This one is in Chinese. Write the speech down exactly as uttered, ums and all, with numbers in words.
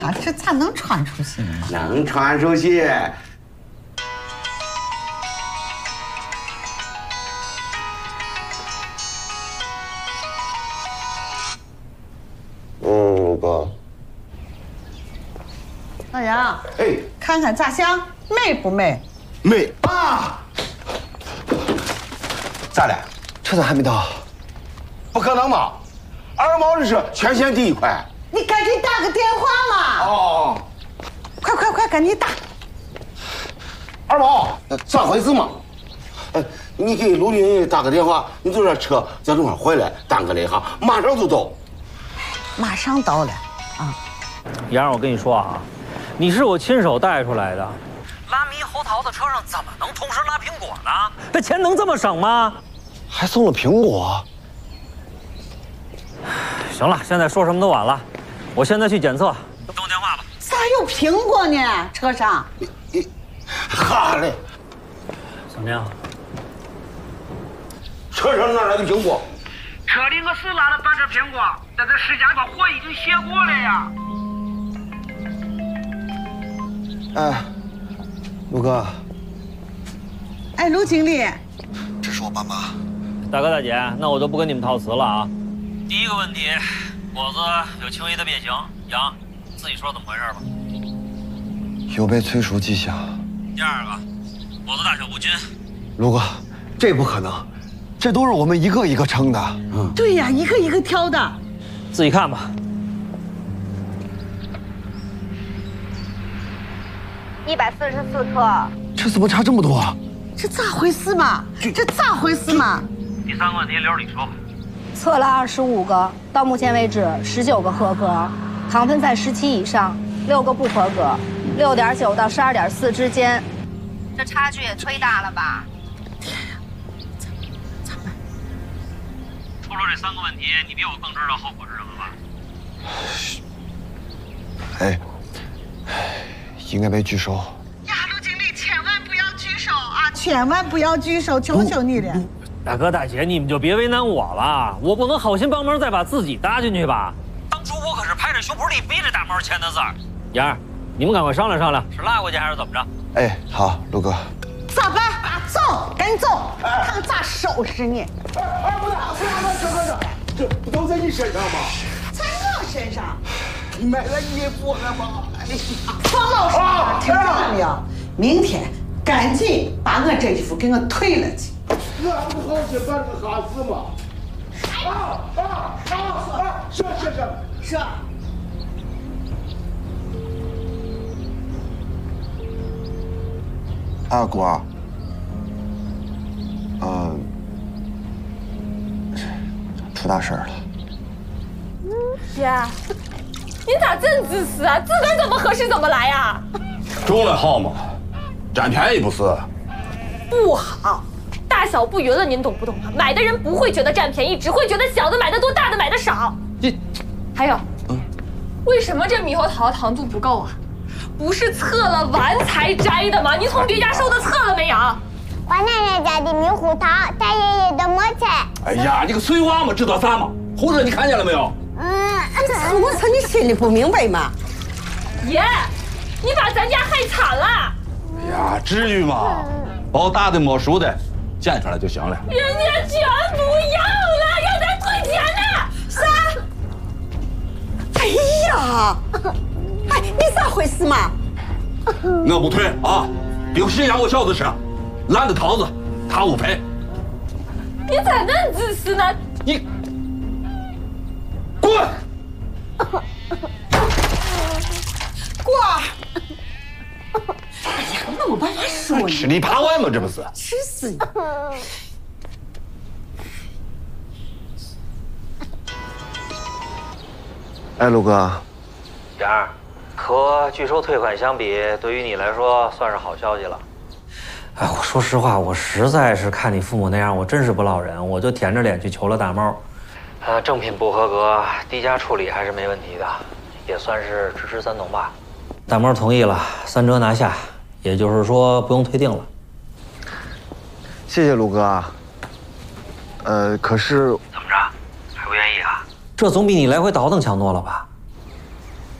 啊，这咋能传出去呢？ 能传出去。嗯，鲁哥。 老杨， 哎， 看看咋香，美不美？ 美啊！咋了？ 车子还没到？ 不可能嘛！二毛这是全县第一快。 你赶紧打个电话嘛！ 哦， 快快快，赶紧打！ 二毛，咋回事嘛？哎，你给陆林打个电话，你就说车在路上坏了，耽搁了一下，马上就到。 马上到了啊！ 杨儿，我跟你说啊，你是我亲手带出来的，拉猕猴桃的车上怎么能同时拉苹果呢？这钱能这么省吗？ 还送了苹果。 行了，现在说什么都晚了，我现在去检测，等我电话吧。 咋有苹果呢？车上？ 哈嘞！ 怎么样？ 车上哪来的苹果？ 车里我是拉了半车苹果，但这时间把火已经熄过了呀。 哎，陆哥。 哎，陆经理， 这是我爸妈。 大哥大姐，那我就不跟你们套词了啊。第一个问题，果子有轻微的变形，杨，自己说怎么回事吧。 有被催熟迹象。 第二个，果子大小不均。 陆哥，这不可能，这都是我们一个一个称的。 嗯，对呀，一个一个挑的。 自己看吧。 一百四十四克。 这怎么差这么多？ 这咋回事嘛？这咋回事嘛？ 第三个问题，刘你说吧。 测了二十五个，到目前为止十九个合格，糖分在十七以上，六个不合格，六点九到十二点四之间，这差距也忒大了吧？ 天呀，咋咋办？ 除了这三个问题，你比我更知道后果是什么吧？哎，应该被拒收。 呀，陆经理，千万不要拒收啊！千万不要拒收，求求你了。 大哥大姐，你们就别为难我了，我不能好心帮忙再把自己搭进去吧？当初我可是拍着胸脯力逼着大猫签的字儿。杨儿，你们赶快商量商量，是拉回去还是怎么着？ 哎，好，陆哥。 咋办？走，赶紧走，看看咋收拾你。 哎哎，不打，不打，这这这，这不都在你身上吗？ 在我身上。 你买了衣服了吗？哎呀， 方老师，听见没有？明天赶紧把我这衣服给我退了去。 我不好心办个哈事嘛！啊啊啊啊！是是是是。 阿果，呃，出大事了。 姐，你咋这么自私啊？自个儿怎么合适怎么来呀？ 中了号嘛，占便宜不是？ 不好。大小不匀了，您懂不懂啊？买的人不会觉得占便宜，只会觉得小的买的多，大的买的少。 这， 还有，嗯，为什么这猕猴桃糖度不够啊？不是测了完才摘的吗？你从别家收的测了没有？ 我奶奶家的猕猴桃，大爷爷的没采。 哎呀，你个碎娃嘛，知道啥吗？猴子，你看见了没有？ 嗯，我操，你心里不明白吗？ 爷，你把咱家害惨了。 哎呀，至于吗？包大的没熟的。见出来就行了。 人家全不要了，要咱退钱呢！ 啥？哎呀，哎，你咋回事嘛？ 我不退啊！有心眼我小子吃，烂的桃子他不赔。 你咋那么自私呢？ 你滚！ 过。哎呀，我没办法说你。 吃里扒外嘛，这不是？ 吃死你！ 哎，陆哥， 杨儿，和拒收退款相比，对于你来说算是好消息了。哎，我说实话，我实在是看你父母那样，我真是不落忍，我就舔着脸去求了大猫。呃，正品不合格，低价处理还是没问题的，也算是支持三农吧。大猫同意了，三折拿下，也就是说不用退订了。 谢谢陆哥。呃，可是怎么着，还不愿意啊？这总比你来回倒腾强多了吧？